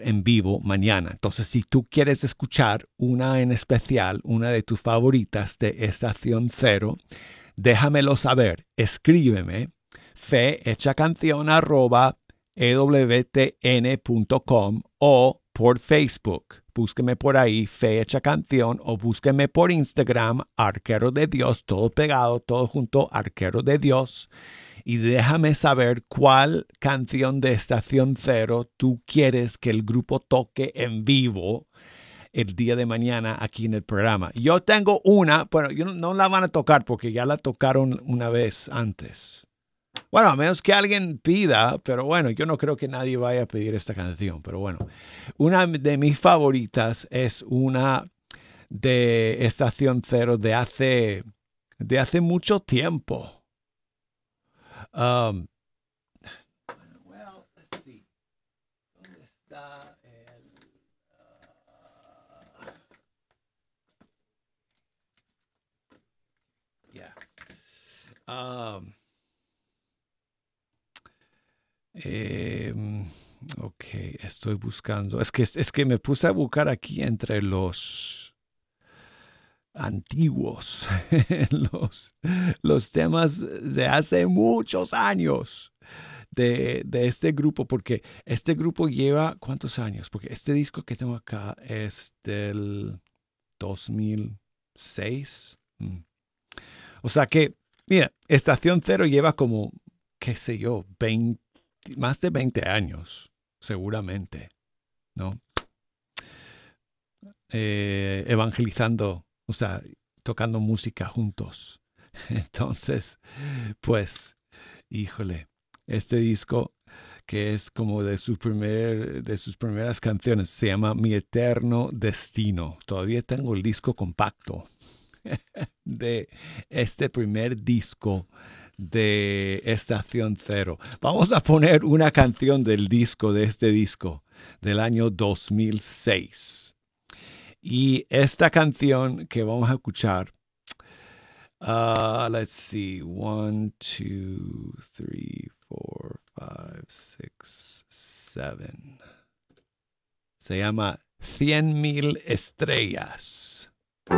en vivo mañana. Entonces, si tú quieres escuchar una en especial, una de tus favoritas de Estación Cero, déjamelo saber. Escríbeme fehechacanción@ewtn.com o por Facebook. Búsqueme por ahí, Fe Hecha Canción, o búsqueme por Instagram, Arquero de Dios, todo pegado, todo junto, Arquero de Dios. Y déjame saber cuál canción de Estación Cero tú quieres que el grupo toque en vivo el día de mañana aquí en el programa. Yo tengo una, pero yo no la van a tocar porque ya la tocaron una vez antes. Bueno, a menos que alguien pida, pero bueno, yo no creo que nadie vaya a pedir esta canción. Pero bueno, una de mis favoritas es una de Estación Cero de hace mucho tiempo. Um, well, let's see. ¿Dónde está el? Yeah. Ok, estoy buscando. Es que me puse a buscar aquí entre los antiguos, los temas de hace muchos años de este grupo, porque este grupo lleva ¿cuántos años? Porque este disco que tengo acá es del 2006. O sea que, mira, Estación Cero lleva como, qué sé yo, más de 20 años, seguramente, ¿no? Evangelizando, o sea, tocando música juntos. Entonces, pues, híjole, este disco que es como de sus primeras canciones, se llama Mi Eterno Destino. Todavía tengo el disco compacto de este primer disco de Estación Cero. Vamos a poner una canción del disco, de este disco, del año 2006. Y esta canción que vamos a escuchar, let's see, 1, 2, 3, 4, 5, 6, 7. Se llama 100,000 estrellas.